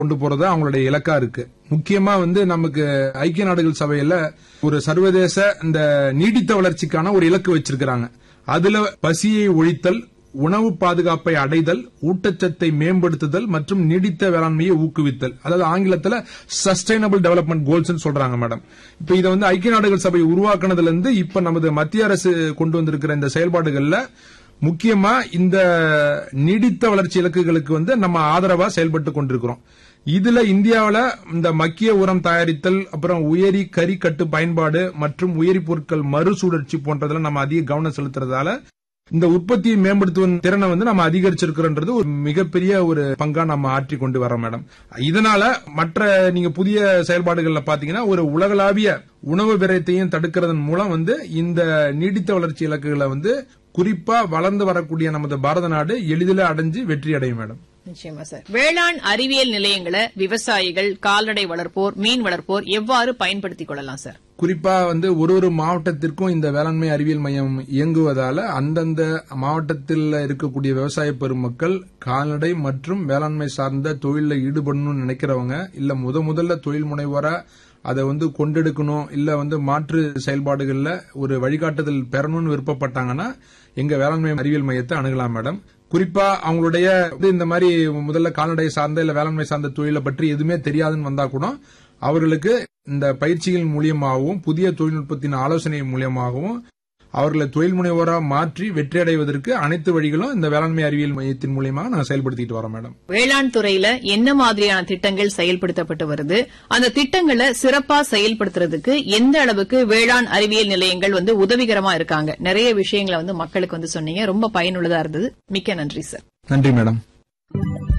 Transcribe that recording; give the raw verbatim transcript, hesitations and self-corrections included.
கொண்டு போறது அவங்களுடைய இலக்கா இருக்கு. முக்கியமா வந்து நமக்கு ஐக்கிய நாடுகள் சபையில ஒரு சர்வதேச இந்த நீடித்த வளர்ச்சிக்கான ஒரு இலக்கு வச்சிருக்காங்க. அதுல பசியை ஒழித்தல், உணவு பாதுகாப்பை அடைதல், ஊட்டச்சத்தை மேம்படுத்துதல் மற்றும் நீடித்த வேளாண்மையை ஊக்குவித்தல், அதாவது ஆங்கிலத்தில் சஸ்டைனபிள் டெவலப்மெண்ட் கோல்ஸ் சொல்றாங்க மேடம். இப்ப இதை வந்து ஐக்கிய நாடுகள் சபை உருவாக்குனதுல இருந்து இப்ப நமது மத்திய அரசு கொண்டு வந்திருக்கிற இந்த செயல்பாடுகள்ல முக்கியமா இந்த நீடித்த வளர்ச்சி இலக்குகளுக்கு வந்து நம்ம ஆதரவா செயல்பட்டு கொண்டிருக்கிறோம். இதுல இந்தியாவில இந்த மக்கிய உரம் தயாரித்தல், அப்புறம் உயிரி கறி கட்டு பயன்பாடு மற்றும் உயிரி பொருட்கள் மறுசுழற்சி போன்றதுல நம்ம அதிக கவனம் செலுத்துறதால இந்த உற்பத்தியை மேம்படுத்துவதன் திறனை வந்து நம்ம அதிகரிச்சிருக்கிறது ஒரு மிகப்பெரிய ஒரு பங்கா நம்ம ஆற்றி கொண்டு வரோம் மேடம். இதனால மற்ற நீங்க புதிய செயல்பாடுகள்ல பாத்தீங்கன்னா ஒரு உலகளாவிய உணவு விரயத்தையும் தடுக்கிறதன் மூலம் வந்து இந்த நீடித்த வளர்ச்சி இலக்குகளை வந்து குறிப்பா வளர்ந்து வரக்கூடிய நமது பாரத நாடு எளிதில் அடைஞ்சு வெற்றி அடையும் மேடம். நிச்சயமா சார். வேளாண் அறிவியல் நிலையங்களை விவசாயிகள், கால்நடை வளர்ப்போர், மீன் வளர்ப்போர் எவ்வாறு பயன்படுத்திக் கொள்ளலாம் சார்? குறிப்பா வந்து ஒரு ஒரு மாவட்டத்திற்கும் இந்த வேளாண்மை அறிவியல் மையம் இயங்குவதால அந்தந்த மாவட்டத்தில் இருக்கக்கூடிய விவசாய பெருமக்கள் கால்நடை மற்றும் வேளாண்மை சார்ந்த தொழிலில் ஈடுபடணும்னு நினைக்கிறவங்க, இல்ல முத முதல்ல தொழில் முனைவோரா அதை வந்து கொண்டெடுக்கணும், இல்ல வந்து மாற்று செயல்பாடுகள்ல ஒரு வழிகாட்டுதல் பெறணும்னு விருப்பப்பட்டாங்கன்னா எங்க வேளாண்மை அறிவியல் மையத்தை அணுகலாம் மேடம். குறிப்பா அவங்களுடைய இந்த மாதிரி முதல்ல கால்நடை சார்ந்த இல்ல வேளாண்மை சார்ந்த தொழிலை பற்றி எதுவுமே தெரியாதுன்னு வந்தா கூட அவர்களுக்கு இந்த பயிற்சிகள் மூலியமாகவும் புதிய தொழில்நுட்பத்தின் ஆலோசனை மூலியமாகவும் அவர்களை தொழில் முனைவோரா மாற்றி வெற்றி அடைவதற்கு அனைத்து வழிகளும் இந்த வேளாண்மை அறிவியல் மையத்தின் மூலியமாக நான் செயல்படுத்திட்டு வரோம் மேடம். வேளாண் துறையில என்ன மாதிரியான திட்டங்கள் செயல்படுத்தப்பட்டு வருது, அந்த திட்டங்களை சிறப்பா செயல்படுத்துறதுக்கு எந்த அளவுக்கு வேளாண் அறிவியல் நிலையங்கள் வந்து உதவிகரமா இருக்காங்க? நிறைய விஷயங்களை வந்து மக்களுக்கு வந்து சொன்னீங்க, ரொம்ப பயனுள்ளதா இருந்தது. மிக்க நன்றி சார். நன்றி மேடம்.